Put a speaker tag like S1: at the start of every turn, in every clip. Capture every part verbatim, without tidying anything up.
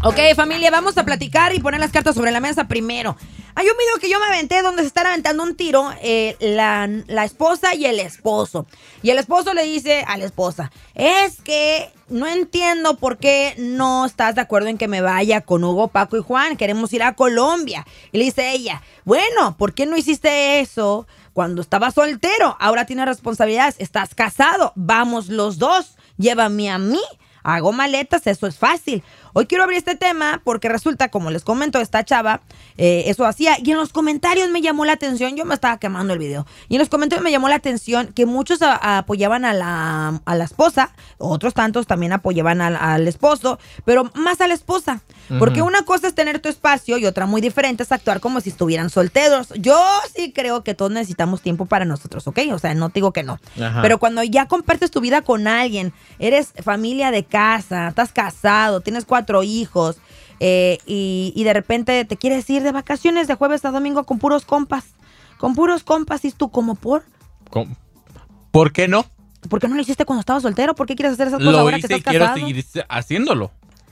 S1: Ok, familia, vamos a platicar y poner las cartas sobre la mesa primero. Hay un video que yo me aventé donde se están aventando un tiro eh, la, la esposa y el esposo. Y el esposo le dice a la esposa, es que no entiendo por qué no estás de acuerdo en que me vaya con Hugo, Paco y Juan. Queremos ir a Colombia. Y le dice ella, bueno, ¿por qué no hiciste eso cuando estabas soltero? Ahora tienes responsabilidades, estás casado, vamos los dos, llévame a mí. Hago maletas, eso es fácil. Hoy quiero abrir este tema porque resulta, como les comento, esta chava eh, eso hacía. Y en los comentarios me llamó la atención, yo me estaba quemando el video. Y en los comentarios me llamó la atención que muchos a, a apoyaban a la, a la esposa, otros tantos también apoyaban al, al esposo, pero más a la esposa. Uh-huh. Porque una cosa es tener tu espacio y otra muy diferente es actuar como si estuvieran solteros. Yo sí creo que todos necesitamos tiempo para nosotros, ¿ok? O sea, no te digo que no. Ajá. Pero cuando ya compartes tu vida con alguien, eres familia de casa, estás casado, tienes cuatro hijos eh, y, y de repente te quieres ir de vacaciones de jueves a domingo con puros compas, con puros compas, y tú como por...
S2: ¿Cómo? ¿Por qué no?
S1: ¿Por qué no lo hiciste cuando estabas soltero? ¿Por qué quieres hacer esas cosas ahora que estás casado?
S2: Lo hice y quiero seguir haciéndolo.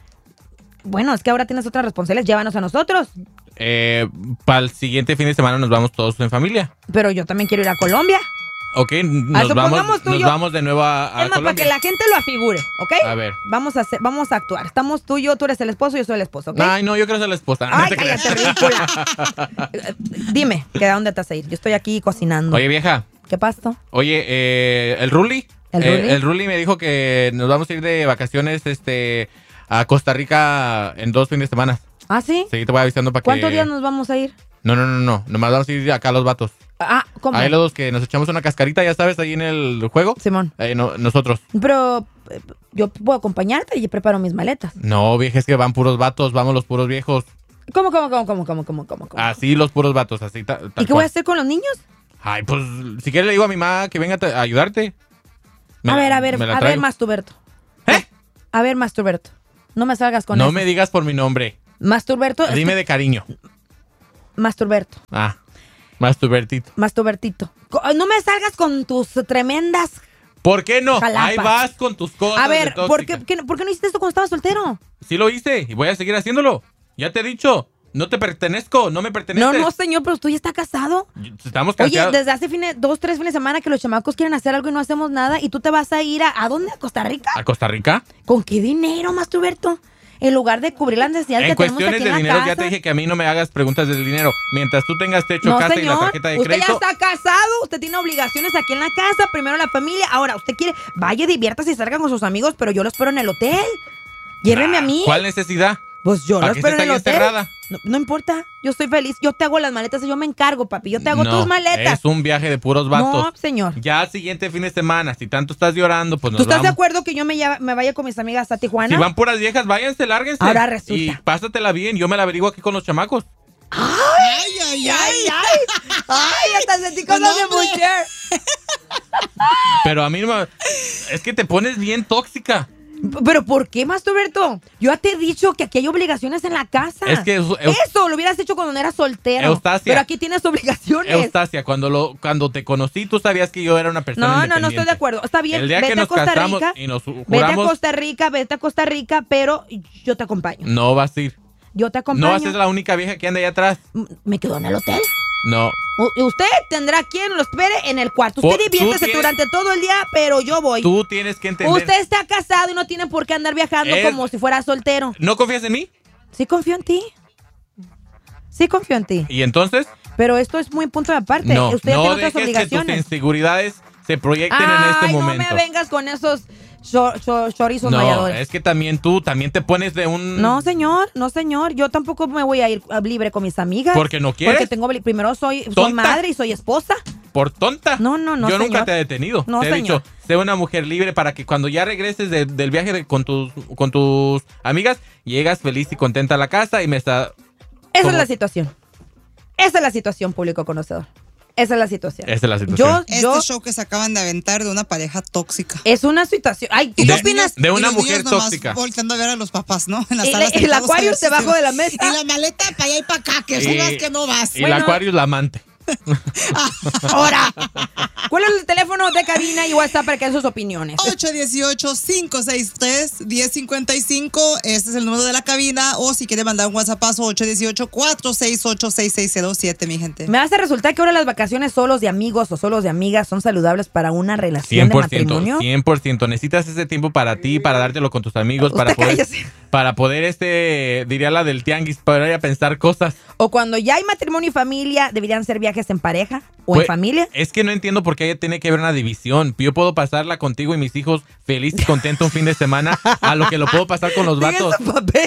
S1: Bueno, es que ahora tienes otras responsabilidades, llévanos a nosotros.
S2: Eh, para el siguiente fin de semana nos vamos todos en familia.
S1: Pero yo también quiero ir a Colombia.
S2: Ok, nos, vamos, nos vamos de nuevo a, a
S1: es más,
S2: Colombia.
S1: Para que la gente lo afigure, ¿ok?
S2: A ver.
S1: Vamos a, hacer, vamos a actuar. Estamos tú y yo, tú eres el esposo y yo soy el esposo, ¿ok?
S2: Ay, no, yo quiero ser la esposa.
S1: Ay,
S2: no
S1: cállate, ridícula. Dime, ¿que a dónde te vas a ir? Yo estoy aquí cocinando.
S2: Oye, vieja.
S1: ¿Qué pasó?
S2: Oye, eh, ¿el Ruli?
S1: ¿El
S2: eh,
S1: Ruli?
S2: El Ruli me dijo que nos vamos a ir de vacaciones este, a Costa Rica en dos fines de semana.
S1: ¿Ah, sí?
S2: Sí, te voy avisando para que...
S1: ¿Cuántos días nos vamos a ir?
S2: No, no, no, no. Nomás vamos a ir acá los vatos.
S1: Ah, ¿cómo?
S2: Ahí los dos que nos echamos una cascarita, ya sabes, ahí en el juego.
S1: Simón.
S2: Eh, no, nosotros.
S1: Pero eh, yo puedo acompañarte y preparo mis maletas.
S2: No, vieja, es que van puros vatos, vamos los puros viejos.
S1: ¿Cómo, cómo, cómo, cómo, cómo, cómo, cómo?
S2: Así los puros vatos, así ta, tal
S1: ¿Y qué
S2: cual.
S1: voy a hacer con los niños?
S2: Ay, pues, si quieres le digo a mi mamá que venga a ayudarte. Me
S1: a
S2: la,
S1: ver, a ver, a
S2: traigo.
S1: ver, Masturberto.
S2: ¿Eh?
S1: A ver, Masturberto. No me salgas con
S2: no
S1: eso.
S2: No me digas por mi nombre.
S1: Masturberto.
S2: Dime de cariño.
S1: Masturberto.
S2: Ah, Masturbertito.
S1: Masturbertito. No me salgas con tus tremendas...
S2: ¿Por qué no?
S1: jalapas.
S2: Ahí vas con tus cosas.
S1: A ver,
S2: de
S1: ¿por qué, qué, ¿por qué no hiciste esto cuando estabas soltero?
S2: Sí lo hice y voy a seguir haciéndolo. Ya te he dicho, no te pertenezco, no me perteneces.
S1: No, no, señor, pero tú ya estás casado.
S2: Estamos
S1: Oye,
S2: casados.
S1: desde hace fines, dos, tres fines de semana que los chamacos quieren hacer algo y no hacemos nada y tú te vas a ir a... ¿A dónde? ¿A Costa Rica?
S2: ¿A Costa Rica?
S1: ¿Con qué dinero, Masturberto? En lugar de cubrir las necesidades
S2: en
S1: que tenemos aquí
S2: cuestiones de
S1: en la
S2: dinero
S1: casa.
S2: ya te dije que a mí no me hagas preguntas del dinero. Mientras tú tengas techo,
S1: No,
S2: casa
S1: señor,
S2: y la tarjeta de
S1: usted
S2: crédito.
S1: ya está casado, usted tiene obligaciones aquí en la casa, primero la familia. Ahora, usted quiere, vaya, diviértase y salga con sus amigos, pero yo lo espero en el hotel. Lléveme
S2: Ah,
S1: a mí.
S2: ¿Cuál necesidad?
S1: Pues yo lo
S2: ¿Para qué
S1: espero
S2: se
S1: en el
S2: está ahí
S1: hotel.
S2: encerrada?
S1: No, no importa, yo estoy feliz. Yo te hago las maletas y yo me encargo, papi. Yo te hago
S2: no,
S1: tus maletas.
S2: Es un viaje de puros vatos.
S1: No, señor.
S2: Ya al siguiente fin de semana, si tanto estás llorando, pues nos
S1: ¿Tú estás
S2: vamos.
S1: de acuerdo que yo me, llave- me vaya con mis amigas a Tijuana?
S2: Si van puras viejas, váyanse, lárguense.
S1: Ahora resulta.
S2: Y pásatela bien, yo me la averiguo aquí con los chamacos.
S1: ¡Ay, ay, ay! ¡Ay, ay! Hasta sentí cosas de mujer.
S2: Pero a mí no me... Es que te pones bien tóxica.
S1: ¿Pero por qué, Masturberto? Yo ya te he dicho que aquí hay obligaciones en la casa.
S2: Es que... Eus-
S1: Eso lo hubieras hecho cuando no eras soltero.
S2: Eustacia.
S1: Pero aquí tienes obligaciones.
S2: Eustacia, cuando, lo, cuando te conocí, tú sabías que yo era una persona
S1: No, no,
S2: independiente.
S1: no estoy de acuerdo. Está bien,
S2: El día
S1: vete
S2: que
S1: a
S2: nos
S1: Costa
S2: casamos
S1: Rica.
S2: y nos
S1: Vete a
S2: juramos,
S1: Costa Rica, vete a Costa Rica, pero yo te acompaño.
S2: no vas a ir.
S1: Yo te acompaño.
S2: No vas a ser la única vieja que anda allá atrás.
S1: ¿Me quedo en el hotel?
S2: No.
S1: U- Usted tendrá quien lo espere en el cuarto. Usted
S2: Por- tú
S1: diviértese
S2: tienes-
S1: durante todo el día, pero yo voy.
S2: Tú tienes que entender.
S1: Usted está casado y no tiene por qué andar viajando
S2: Es-
S1: como si fuera soltero.
S2: ¿No confías en mí?
S1: Sí confío en ti. Sí confío en ti.
S2: ¿Y entonces?
S1: Pero esto es muy punto de aparte.
S2: No,
S1: Usted
S2: no
S1: tiene otras
S2: dejes que tus
S1: obligaciones.
S2: inseguridades se proyecten en este
S1: Ay,
S2: momento.
S1: no me vengas con esos cho- cho- chorizos
S2: No,
S1: mayadores.
S2: es que también tú, también te pones de un...
S1: No, señor, no, señor. Yo tampoco me voy a ir a- libre con mis amigas.
S2: ¿Porque no quieres?
S1: Porque tengo, obli- primero soy, soy
S2: ¿Tonta?
S1: madre y soy esposa.
S2: ¿Por tonta?
S1: No, no, no,
S2: Yo
S1: señor.
S2: nunca te he detenido.
S1: No,
S2: te he
S1: señor.
S2: dicho, sé una mujer libre para que cuando ya regreses de- del viaje de- con, tus, con tus amigas, llegas feliz y contenta a la casa y me está...
S1: Esa
S2: ¿Cómo?
S1: es la situación. Esa es la situación, público conocedor. Esa es la situación.
S2: Esa es la situación.
S1: Yo,
S3: Este
S1: yo,
S3: show que se acaban de aventar de una pareja tóxica.
S1: es una situación. Ay, ¿tú
S3: Y
S1: qué
S3: los
S1: opinas?
S2: De
S3: y
S2: una
S3: los
S2: mujer
S3: niños nomás
S2: tóxica.
S3: volteando a ver a los papás, ¿no? En la
S1: El-
S3: sala
S1: el
S3: sentados a
S1: Aquarius
S3: ver si
S1: debajo
S3: se-
S1: de la mesa.
S3: Y la maleta para allá y para acá, que
S2: Y-
S3: si vas que no vas.
S2: Y
S1: Bueno.
S2: el Aquarius la amante.
S1: Ahora, ¿cuál es el teléfono teléfonos de cabina y WhatsApp para que den sus opiniones.
S3: ocho uno ocho, cinco seis tres, uno cero cinco cinco. Este es el número de la cabina. O si quiere mandar un WhatsAppazo, ocho uno ocho, cuatro seis ocho, seis seis cero siete, mi gente.
S1: Me hace resultar que ahora las vacaciones solos de amigos o solos de amigas son saludables para una relación
S2: cien por
S1: de
S2: ciento,
S1: matrimonio.
S2: cien por ciento. Necesitas ese tiempo para ti, para dártelo con tus amigos, para
S1: Usted
S2: poder,
S1: cállese.
S2: para poder, este, diría la del tianguis, para ir a pensar cosas.
S1: O cuando ya hay matrimonio y familia, ¿deberían ser viajes en pareja o
S2: Pues,
S1: en familia?
S2: Es que no entiendo por qué tiene que haber una división. Yo puedo pasarla contigo y mis hijos feliz y contento un fin de semana a lo que lo puedo pasar con los vatos.
S1: Diga su papel.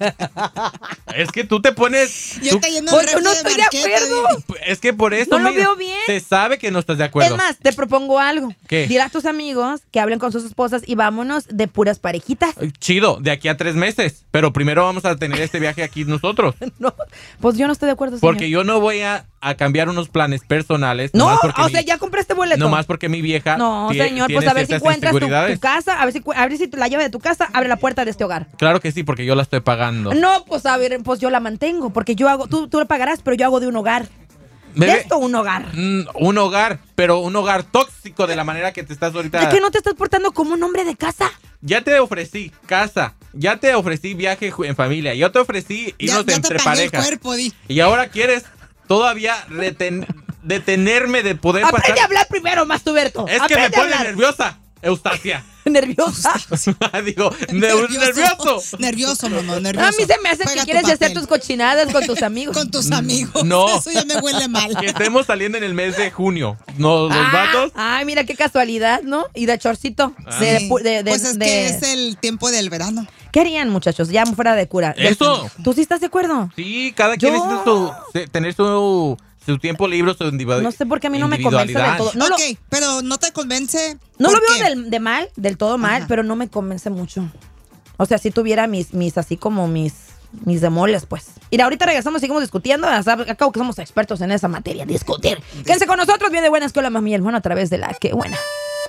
S2: Es que tú te pones...
S3: Ya
S2: tú-
S3: está yendo
S1: Pues
S3: el
S1: yo no
S3: refri
S1: estoy de
S3: Marqueta,
S1: acuerdo.
S3: dile.
S2: es que por eso...
S1: No lo
S2: mira,
S1: veo bien.
S2: Se sabe que no estás de acuerdo.
S1: Es más, te propongo algo.
S2: ¿Qué?
S1: Dile a tus amigos que hablen con sus esposas y vámonos de puras parejitas.
S2: Chido, de aquí a tres meses. Pero primero vamos a tener este viaje aquí nosotros.
S1: No, pues yo no estoy de acuerdo, señor.
S2: Porque yo no voy a, a cambiar unos planes personales.
S1: No,
S2: nomás porque
S1: o
S2: mi-
S1: sea, ya compraste boleto.
S2: Nomás porque mi vieja
S1: No,
S2: tie-
S1: señor,
S2: tiene
S1: pues a ver si
S2: ciertas
S1: encuentras tu,
S2: inseguridades.
S1: tu casa, a ver si cu- a ver si la llave de tu casa abre la puerta de este hogar.
S2: Claro que sí, porque yo la estoy pagando.
S1: No, pues a ver, pues yo la mantengo, porque yo hago, tú, tú lo pagarás, pero yo hago de un hogar.
S2: Bebé,
S1: De esto un hogar.
S2: mm, un hogar, pero un hogar tóxico de la manera que te estás ahorita.
S1: ¿De que no te estás portando como un hombre de casa?
S2: Ya te ofrecí casa, ya te ofrecí viaje ju- en familia, yo te ofrecí
S3: Ya,
S2: irnos
S3: ya te
S2: entre
S3: pagué el
S2: parejas.
S3: cuerpo, di.
S2: Y ahora quieres todavía reten- detenerme de poder
S1: Aprende
S2: pasar.
S1: a hablar primero, Mastuberto.
S2: Es que me
S1: Aprende a
S2: pone
S1: hablar.
S2: nerviosa, Eustacia.
S1: Nerviosa.
S2: Digo, ne- nervioso.
S3: Nervioso, mono, nervioso.
S1: A mí se me hace
S3: Juega
S1: que
S3: tu
S1: quieres hacer
S3: papel.
S1: tus cochinadas con tus amigos.
S3: Con tus amigos.
S2: No.
S3: Eso ya me huele mal.
S2: Que estemos saliendo en el mes de junio. No, los
S1: Ah,
S2: vatos.
S1: Ay, mira qué casualidad, ¿no? Y de chorcito.
S2: Ah.
S1: De,
S3: Sí.
S1: pu- de- de-
S3: Pues es
S1: de-
S3: que es el tiempo del verano.
S1: ¿Qué harían, muchachos? Ya fuera de cura.
S2: Eso.
S1: ¿Tú sí estás de acuerdo?
S2: Sí, cada quien
S1: Yo-
S2: necesita su- se- tener su, su tiempo libre, su individualidad.
S1: No sé por qué a mí no me convence del todo. No,
S3: ok,
S1: lo,
S3: pero no te convence.
S1: no lo
S3: ¿por
S1: veo
S3: qué?
S1: del, de mal, del todo mal,
S3: Ajá.
S1: pero no me convence mucho. O sea, si tuviera mis, mis así como mis, mis demoles, pues. Mira, ahorita regresamos, seguimos discutiendo. Acabo que somos expertos en esa materia, discutir. Quédense con nosotros, bien de buena escuela, mami y el mono, a través de la que buena.